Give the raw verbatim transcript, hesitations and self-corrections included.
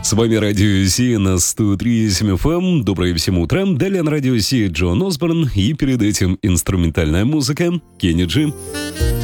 С вами Радио Си на сто три и семь эф эм. Доброе всем утро. Далее на Радио Си Джон Осборн и перед этим инструментальная музыка Кенни Джи.